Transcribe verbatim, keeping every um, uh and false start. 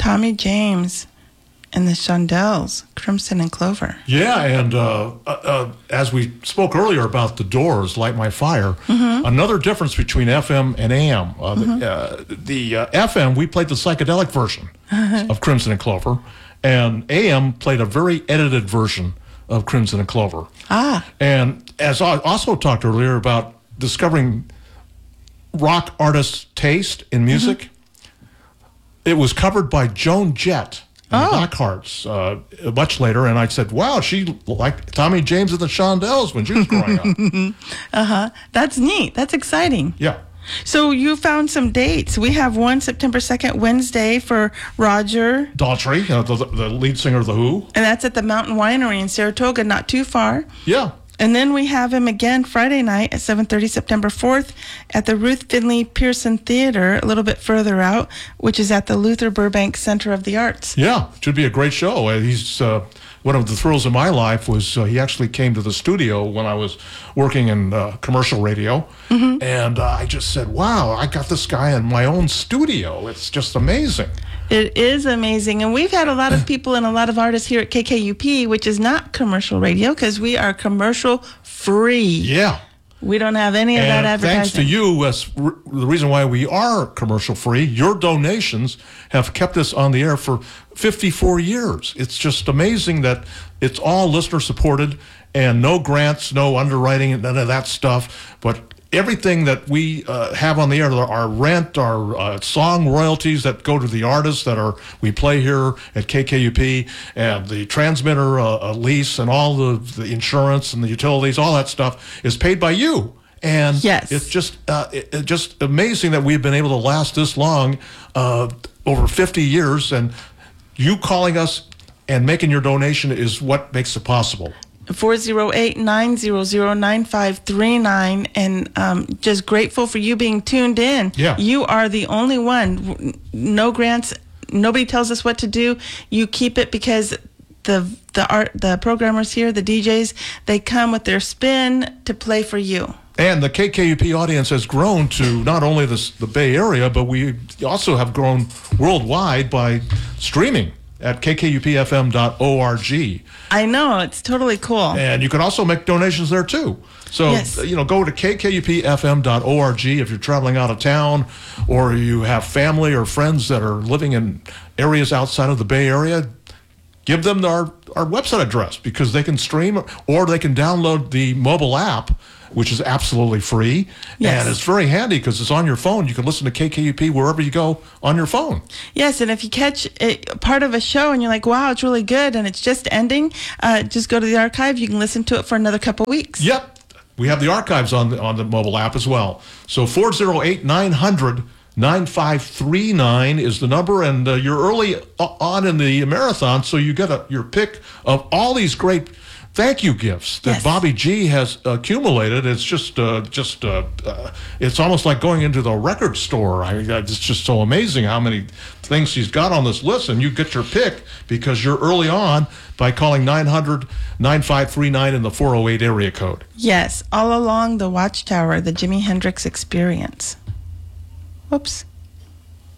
Tommy James and the Shondells, Crimson and Clover. Yeah, and uh, uh, uh, as we spoke earlier about the Doors, Light My Fire, mm-hmm. another difference between F M and A M. Uh, mm-hmm. The, uh, the uh, F M, we played the psychedelic version of Crimson and Clover, and A M played a very edited version of Crimson and Clover. Ah. And as I also talked earlier about discovering rock artists' taste in music, mm-hmm. it was covered by Joan Jett. Oh. The Blackhearts, uh, much later, and I said, wow, she liked Tommy James and the Shondells when she was growing up. Uh-huh. That's neat. That's exciting. Yeah. So you found some dates. We have one September second, Wednesday, for Roger Daltrey, uh, the, the lead singer of The Who. And that's at the Mountain Winery in Saratoga, not too far. Yeah. And then we have him again Friday night at seven thirty, September fourth, at the Ruth Finley Pearson Theater, a little bit further out, which is at the Luther Burbank Center of the Arts. Yeah, it should be a great show. Uh, he's uh, one of the thrills of my life was uh, he actually came to the studio when I was working in uh, commercial radio, mm-hmm. and uh, I just said, wow, I got this guy in my own studio. It's just amazing. It is amazing. And we've had a lot of people and a lot of artists here at K K U P, which is not commercial radio because we are commercial free. Yeah. We don't have any of and that advertising. Thanks to you, as r- the reason why we are commercial free, your donations have kept us on the air for fifty-four years. It's just amazing that it's all listener supported and no grants, no underwriting, none of that stuff. But everything that we uh, have on the air, our rent, our uh, song royalties that go to the artists that are we play here at K K U P, and the transmitter uh, lease and all the, the insurance and the utilities, all that stuff is paid by you. And yes. it's just uh, it, it just amazing that we've been able to last this long, uh, over fifty years, and you calling us and making your donation is what makes it possible. four oh eight, nine hundred, nine five three nine, and um, just grateful for you being tuned in. Yeah. You are the only one. No grants. Nobody tells us what to do. You keep it because the the art, the programmers here, the D Js, they come with their spin to play for you. And the K K U P audience has grown to not only this, the Bay Area, but we also have grown worldwide by streaming at k k u p f m dot org. I know, it's totally cool. And you can also make donations there too. So, yes. you know, go to k k u p f m dot org if you're traveling out of town or you have family or friends that are living in areas outside of the Bay Area. Give them our, our website address because they can stream or they can download the mobile app, which is absolutely free. Yes. And it's very handy because it's on your phone. You can listen to K K U P wherever you go on your phone. Yes, and if you catch a, part of a show and you're like, wow, it's really good, and it's just ending, uh, just go to the archive. You can listen to it for another couple weeks. Yep. We have the archives on the, on the mobile app as well. So four oh eight, nine hundred, nine five three nine is the number, and uh, you're early on in the marathon, so you get a, your pick of all these great thank you gifts that yes. Bobby G has accumulated. It's just, uh, just, uh, uh, it's almost like going into the record store. I, it's just so amazing how many things she's got on this list, and you get your pick because you're early on by calling nine hundred, nine five three nine in the four oh eight area code. Yes, all along the Watchtower, the Jimi Hendrix Experience. Whoops.